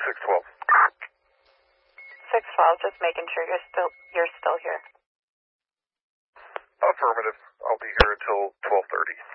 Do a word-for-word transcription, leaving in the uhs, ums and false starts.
six twelve. six twelve, just making sure you're still you're still here. Affirmative. I'll be here until twelve thirty.